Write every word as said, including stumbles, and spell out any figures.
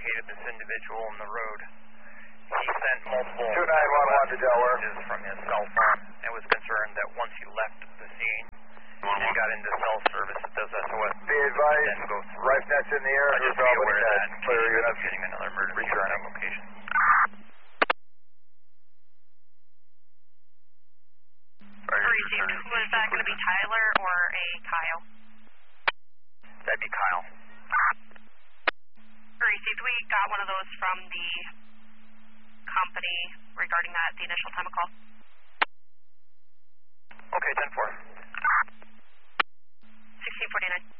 located this individual on the road. He sent multiple two nine one one to Delaware messages from his cell phone and was concerned that once he left the scene and got into cell service, it does S O S. Be advised, then go through. right nets in the air. I just be aware of that. Clear units. Getting another emergency return at location. Received. Was that going to be Tyler or a Kyle? That'd be Kyle. Received. We got one of those from the company regarding that, the initial time of call. Okay, ten four. sixteen forty-nine.